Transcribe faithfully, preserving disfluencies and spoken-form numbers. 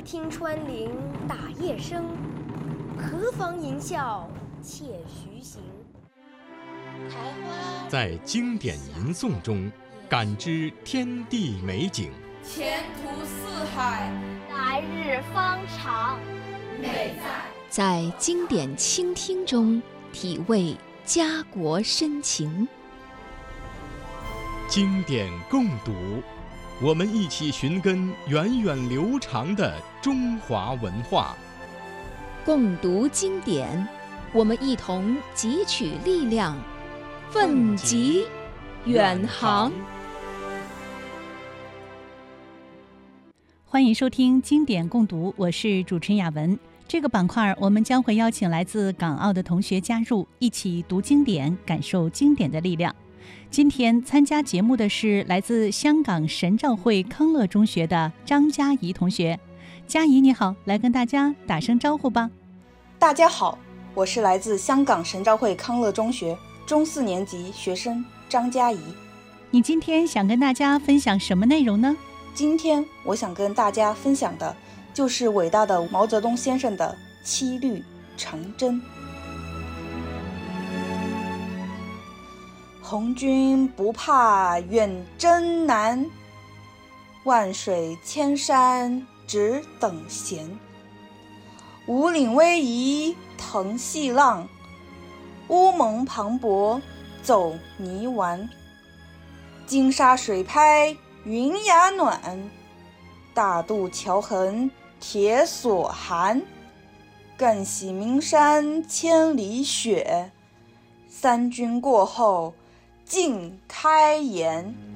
听穿林打叶声，何妨吟啸且徐行。 台花在经典吟诵中感知天地美景， 前途似海， 来日方长。 美在在经典倾听中体味家国深情。 经典共读，我们一起寻根源远流长的中华文化。 共读经典，我们一同汲取力量，奋楫远航。 欢迎收听经典共读，我是主持人雅文。这个板块我们将会邀请来自港澳的同学加入，一起读经典，感受经典的力量。今天参加节目的是来自香港神召会康乐中学的张嘉怡同学。嘉怡你好，来跟大家打声招呼吧。 大家好，我是来自香港神召会康乐中学中四年级学生张嘉怡。 你今天想跟大家分享什么内容呢？ 今天我想跟大家分享的就是伟大的毛泽东先生的七律成真。红军不怕远征难，万水千山只等闲。五岭逶迤腾细浪，乌蒙磅礴走泥丸。金沙水拍云崖暖，大渡桥横铁索寒。更喜岷山千里雪，三军过后尽开颜。